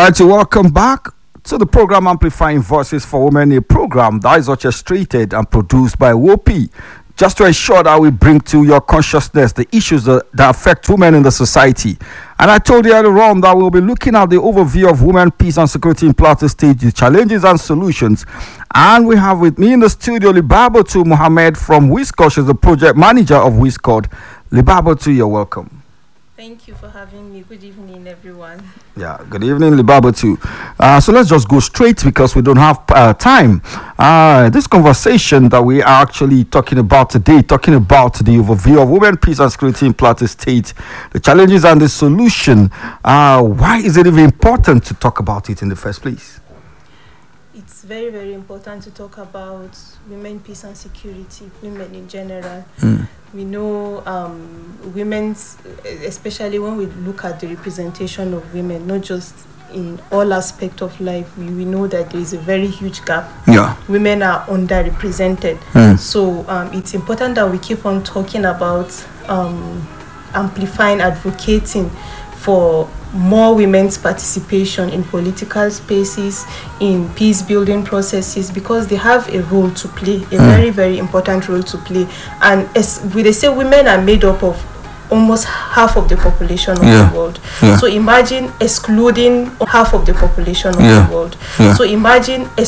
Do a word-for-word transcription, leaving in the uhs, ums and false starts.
right, so welcome back to the program Amplifying Voices for Women, a program that is orchestrated and produced by W O P I, just to ensure that we bring to your consciousness the issues that, that affect women in the society. And I told you earlier on that we'll be looking at the overview of women, peace and security in Plateau State, the challenges and solutions. And we have with me in the studio Libabatu Mohammed from WISCOD. She's the project manager of WISCOD. Libabatu, you're welcome. Thank you for having me. Good evening, everyone. Yeah, good evening, Libabatu. Uh, so let's just go straight because we don't have uh, time. Uh, this conversation that we are actually talking about today, talking about the overview of women, peace and security in Plateau State, the challenges and the solution. Uh, why is it even important to talk about it in the first place? It's very, very important to talk about women, peace and security, women in general. Mm. We know um, women's, especially when we look at the representation of women, not just in all aspects of life, we, we know that there is a very huge gap. Yeah. Women are underrepresented. Mm. So um, it's important that we keep on talking about um, amplifying, advocating for more women's participation in political spaces, in peace building processes, because they have a role to play, a mm. very, very important role to play. And as we they say, women are made up of almost half of the population of yeah. the world. Yeah. So imagine excluding half of the population of yeah. the world. Yeah. So imagine